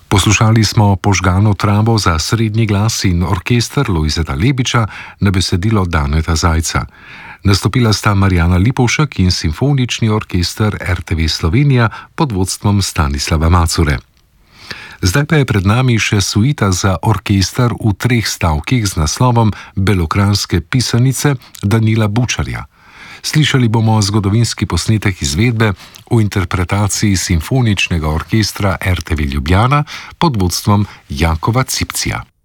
Poslušali smo Požgano travo za srednji glas in orkester Lojzeta Lebiča na besedilo Daneta Zajca. Nastopila sta Marjana Lipovšek in simfonični orkester RTV Slovenija pod vodstvom Stanislava Macure. Zdaj pa je pred nami še suita za orkester v 3 stavkih z naslovom Belokranjske pisanice Danila Bučarja. Slišali bomo zgodovinski posnetek izvedbe v interpretaciji simfoničnega orkestra RTV Ljubljana pod vodstvom Jakova Cipcija.